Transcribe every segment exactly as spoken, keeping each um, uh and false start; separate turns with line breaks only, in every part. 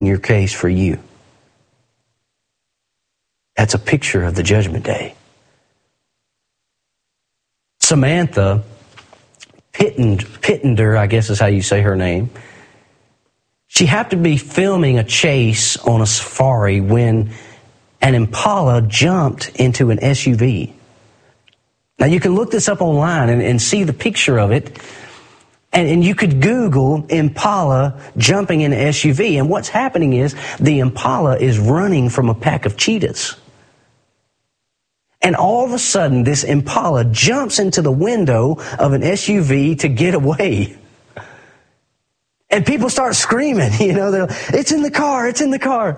your case for you. That's a picture of the judgment day. Samantha Pittender, I guess is how you say her name, she happened to be filming a chase on a safari when an Impala jumped into an S U V. Now you can look this up online and, and see the picture of it. And, and you could Google Impala jumping in an S U V. And what's happening is the Impala is running from a pack of cheetahs. And all of a sudden, this Impala jumps into the window of an S U V to get away. And people start screaming, you know, they're, it's in the car, it's in the car.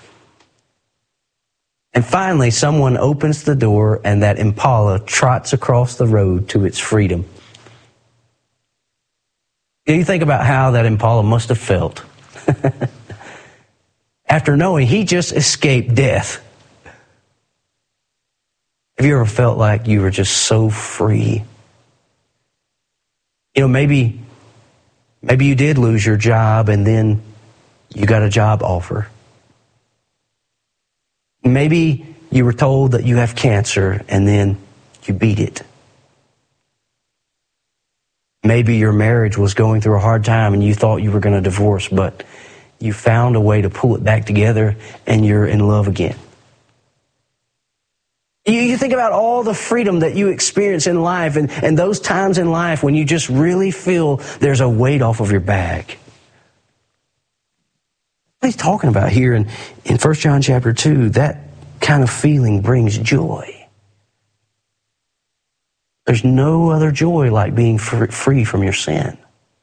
And finally, someone opens the door and that Impala trots across the road to its freedom. You think about how that Impala must have felt after knowing he just escaped death. Have you ever felt like you were just so free? You know, maybe, maybe you did lose your job and then you got a job offer. Maybe you were told that you have cancer and then you beat it. Maybe your marriage was going through a hard time and you thought you were going to divorce, but you found a way to pull it back together and you're in love again. You, you think about all the freedom that you experience in life and, and those times in life when you just really feel there's a weight off of your back. What he's talking about here in, in First John chapter two, that kind of feeling brings joy. There's no other joy like being free from your sin.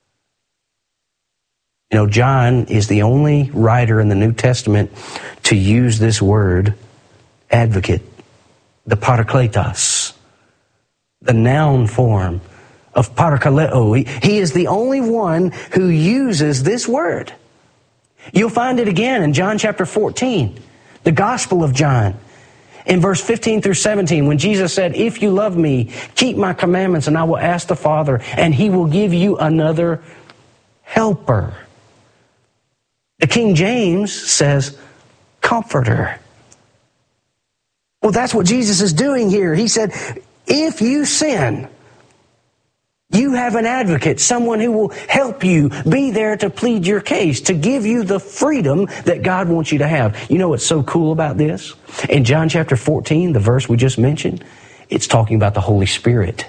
You know, John is the only writer in the New Testament to use this word, advocate, the parakletos, the noun form of parakaleo. He, he is the only one who uses this word. You'll find it again in John chapter fourteen, the Gospel of John. In verse fifteen through seventeen, when Jesus said, if you love me, keep my commandments, and I will ask the Father, and he will give you another helper. The King James says, comforter. Well, that's what Jesus is doing here. He said, if you sin, you have an advocate, someone who will help you, be there to plead your case, to give you the freedom that God wants you to have. You know what's so cool about this? In John chapter fourteen, the verse we just mentioned, it's talking about the Holy Spirit.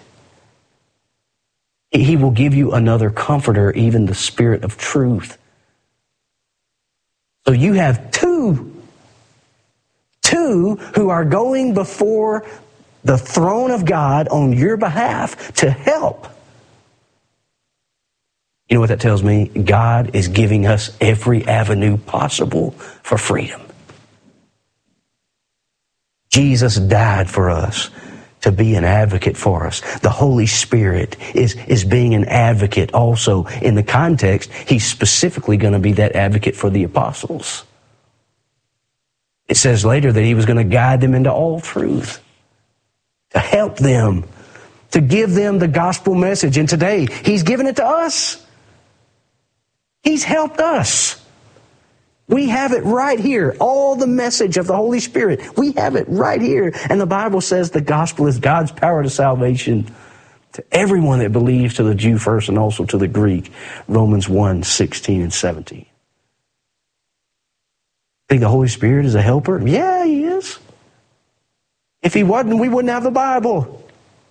He will give you another comforter, even the Spirit of truth. So you have two, two who are going before the throne of God on your behalf to help. You know what that tells me? God is giving us every avenue possible for freedom. Jesus died for us to be an advocate for us. The Holy Spirit is, is being an advocate also. In the context, he's specifically going to be that advocate for the apostles. It says later that he was going to guide them into all truth, to help them, to give them the gospel message. And today, he's given it to us. He's helped us. We have it right here. All the message of the Holy Spirit. We have it right here. And the Bible says the gospel is God's power to salvation to everyone that believes, to the Jew first and also to the Greek. Romans one, sixteen and seventeen. Think the Holy Spirit is a helper? Yeah, he is. If he wasn't, we wouldn't have the Bible.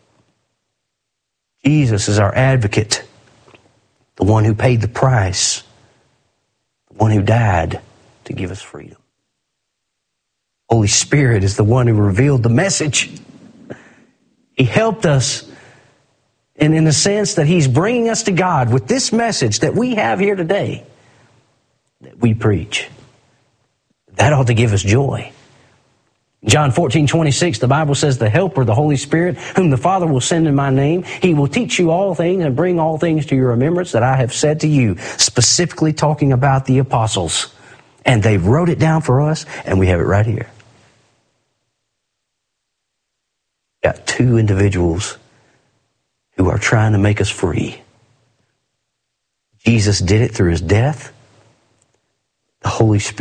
Jesus is our advocate. The one who paid the price. The one who died to give us freedom. Holy Spirit is the one who revealed the message. He helped us, and in the sense that he's bringing us to God with this message that we have here today, that we preach. That ought to give us joy. John fourteen, twenty-six, the Bible says, the Helper, the Holy Spirit, whom the Father will send in my name, he will teach you all things and bring all things to your remembrance that I have said to you, specifically talking about the apostles. And they wrote it down for us, and we have it right here. Got two individuals who are trying to make us free. Jesus did it through his death. the Holy Spirit